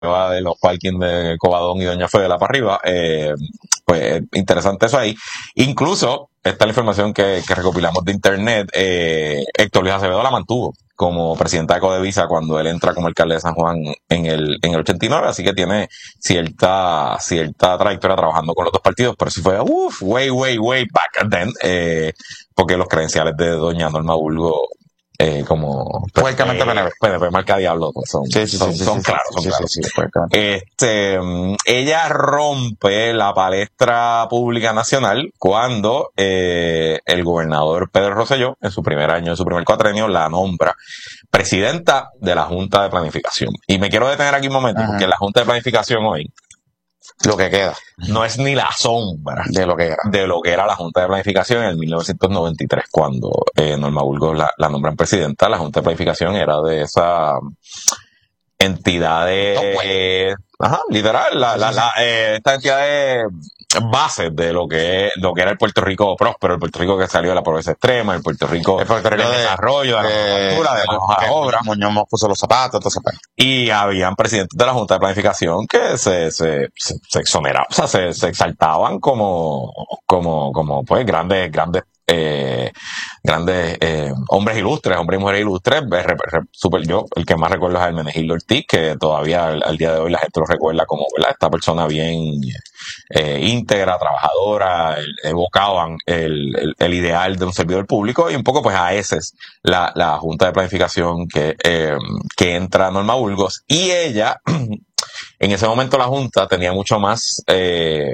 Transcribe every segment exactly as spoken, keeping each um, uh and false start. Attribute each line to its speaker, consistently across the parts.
Speaker 1: de los parkings de Covadonga y Doña Fedela para arriba. Eh, pues interesante eso ahí. Incluso, esta es la información que, que recopilamos de internet, eh, Héctor Luis Acevedo la mantuvo como presidenta de Codevisa cuando él entra como alcalde de San Juan en el, en el ochenta y nueve, así que tiene cierta, cierta trayectoria trabajando con los dos partidos, pero sí fue, uff, way, way, way back then, eh, porque los credenciales de doña Norma Burgos, Eh, como
Speaker 2: Puercamente
Speaker 1: eh,
Speaker 2: P N P.
Speaker 1: P N P marca diablo, pues son,
Speaker 2: sí, sí,
Speaker 1: son,
Speaker 2: sí,
Speaker 1: son
Speaker 2: sí,
Speaker 1: claros,
Speaker 2: sí,
Speaker 1: son
Speaker 2: sí,
Speaker 1: claros.
Speaker 2: sí, sí, puercamente.
Speaker 1: Este, ella rompe la palestra pública nacional cuando eh, el gobernador Pedro Rosselló, en su primer año, en su primer cuatrenio, la nombra presidenta de la Junta de Planificación. Y me quiero detener aquí un momento,
Speaker 2: Ajá.
Speaker 1: porque la Junta de Planificación hoy
Speaker 2: Lo que queda
Speaker 1: no es ni la sombra
Speaker 2: de lo que era.
Speaker 1: de lo que era la Junta de Planificación en el mil novecientos noventa y tres, cuando eh, Norma Burgos la, la nombran presidenta. La Junta de Planificación era de esa entidades,
Speaker 2: No, pues.
Speaker 1: eh, ajá, literal, la, la, la, eh, esta entidades bases de lo que es, lo que era el Puerto Rico próspero, el Puerto Rico que salió de la pobreza extrema, el Puerto Rico,
Speaker 2: El Puerto Rico
Speaker 1: del
Speaker 2: de-
Speaker 1: desarrollo, de la
Speaker 2: Eh,
Speaker 1: manufactura, de las
Speaker 2: que
Speaker 1: obras.
Speaker 2: Muñoz nos puso los zapatos, entonces pues.
Speaker 1: Y habían presidentes de la Junta de Planificación que se, se, se, se exoneraban, o sea, se, se exaltaban como, como, como, pues, grandes, grandes, eh, grandes, eh, hombres ilustres, hombres y mujeres ilustres. Re- re- super, yo, el que más recuerdo es a Hermenegildo Ortiz, que todavía al, al día de hoy la gente lo recuerda como, ¿verdad? Esta persona bien, eh, íntegra, trabajadora, el- evocaban el, el, el ideal de un servidor público, y un poco, pues, a ese es la, la Junta de Planificación que, eh, que entra Norma Burgos, y ella, en ese momento la Junta tenía mucho más, eh,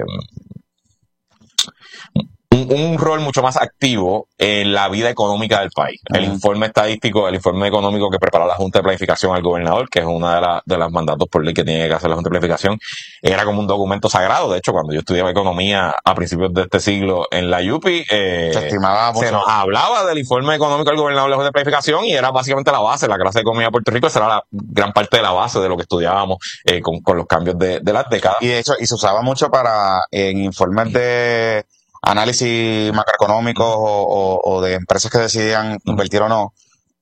Speaker 1: un, un rol mucho más activo en la vida económica del país. El
Speaker 2: Ujú.
Speaker 1: informe estadístico, el informe económico que prepara la Junta de Planificación al gobernador, que es una de, la, de las mandatos por ley que tiene que hacer la Junta de Planificación, era como un documento sagrado. De hecho, cuando yo estudiaba economía a principios de este siglo en la U P I, eh,
Speaker 2: Se estimaba
Speaker 1: se
Speaker 2: mucho.
Speaker 1: nos hablaba del informe económico del gobernador de la Junta de Planificación, y era básicamente la base. La clase de economía de Puerto Rico, esa era la gran parte de la base de lo que estudiábamos eh, con, con los cambios de, de las décadas.
Speaker 2: Y de hecho, y se usaba mucho para en informes de análisis macroeconómicos o, o, o de empresas que decidían invertir o no.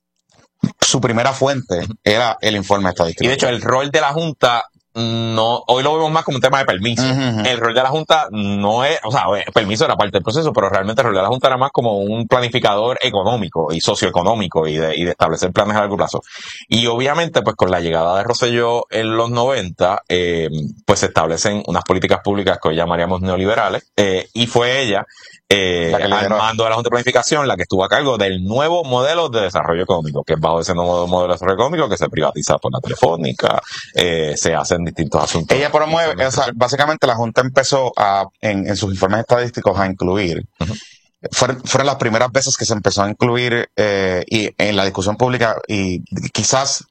Speaker 2: Su primera fuente era el informe estadístico.
Speaker 1: Y de hecho, el rol de la Junta, no, hoy lo vemos más como un tema de permiso.
Speaker 2: Ujú, ujú.
Speaker 1: El rol de la Junta no es, o sea, el permiso era parte del proceso, pero realmente el rol de la Junta era más como un planificador económico y socioeconómico, y de, y de establecer planes a largo plazo. Y obviamente, pues con la llegada de Rosselló en los noventa, eh, pues se establecen unas políticas públicas que hoy llamaríamos neoliberales, eh, y fue ella, eh,
Speaker 2: La que
Speaker 1: al
Speaker 2: lideró.
Speaker 1: mando de la Junta de Planificación, la que estuvo a cargo del nuevo modelo de desarrollo económico, que es bajo ese nuevo modelo de desarrollo económico que se privatiza por la Telefónica, eh, se hacen distintos asuntos.
Speaker 2: Ella promueve, o sea, básicamente la Junta empezó a, en, en sus informes estadísticos a incluir,
Speaker 1: Ujú.
Speaker 2: fueron, fueron las primeras veces que se empezó a incluir eh, y en la discusión pública, y quizás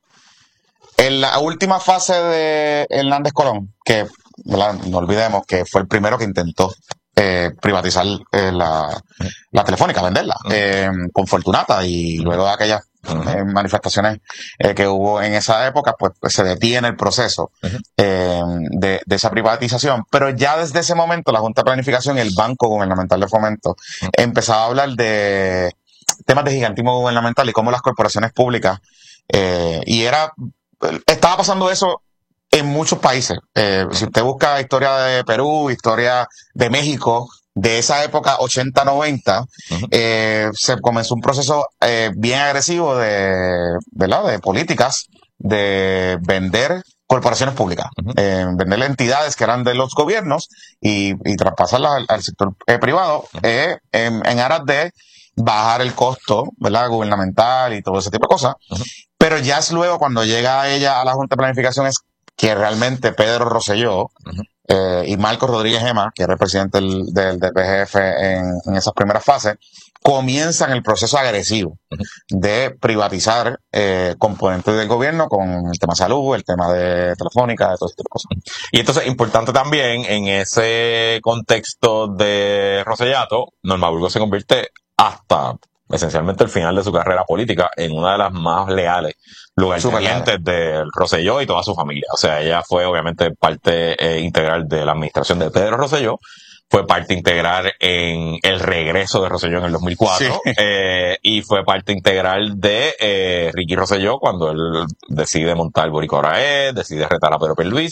Speaker 2: en la última fase de Hernández Colón, que, ¿verdad? No olvidemos que fue el primero que intentó eh, privatizar eh, la, la Telefónica, venderla,
Speaker 1: Ujú.
Speaker 2: eh, con Fortunata, y luego de aquellas
Speaker 1: Ujú.
Speaker 2: eh, manifestaciones eh, que hubo en esa época, pues, pues se detiene el proceso
Speaker 1: Ujú.
Speaker 2: eh, de, de esa privatización. Pero ya desde ese momento la Junta de Planificación y el Banco Gubernamental de Fomento
Speaker 1: Ujú.
Speaker 2: empezaba a hablar de temas de gigantismo gubernamental y cómo las corporaciones públicas, eh, y era, estaba pasando eso en muchos países. Eh, si usted busca historia de Perú, historia de México, de esa época ochenta noventa,
Speaker 1: Ujú.
Speaker 2: eh, se comenzó un proceso eh, bien agresivo de, ¿verdad? De políticas de vender corporaciones públicas,
Speaker 1: Ujú.
Speaker 2: eh, vender entidades que eran de los gobiernos y, y traspasarlas al, al sector eh, privado, eh, en, en aras de bajar el costo, ¿verdad? Gubernamental y todo ese tipo de cosas.
Speaker 1: Ujú.
Speaker 2: Pero ya es luego cuando llega ella a la Junta de Planificación es que realmente Pedro Rosselló
Speaker 1: Ujú.
Speaker 2: eh, y Marcos Rodríguez Gema, que era el presidente del, del, del P G F en, en esas primeras fases, comienzan el proceso agresivo
Speaker 1: Ujú.
Speaker 2: de privatizar eh, componentes del gobierno con el tema salud, el tema de Telefónica, de todo ese tipo de cosas.
Speaker 1: Y entonces, importante también, en ese contexto de Rosellato, Norma Burgos se convierte hasta esencialmente el final de su carrera política en una de las más leales lugartenientes del Rosselló y toda su familia. O sea, ella fue obviamente parte eh, integral de la administración de Pedro Rosselló fue parte integral en el regreso de Rosselló en el dos mil cuatro,
Speaker 2: Sí.
Speaker 1: eh, y fue parte integral de eh, Ricky Rosselló cuando él decide montar Boricua Ahora Es, decide retar a Pedro Pierluisi,